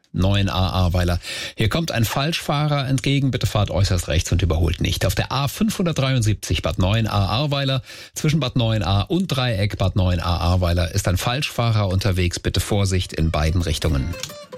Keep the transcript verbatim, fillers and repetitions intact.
neun a Ahrweiler. Hier kommt ein Falschfahrer entgegen. Bitte fahrt äußerst rechts und überholt nicht. Auf der A fünfhundertdreiundsiebzig Bad neun a Ahrweiler zwischen Bad neun a und Dreieck Bad neun a Ahrweiler ist ein Falschfahrer unterwegs. Bitte Vorsicht in beiden Richtungen.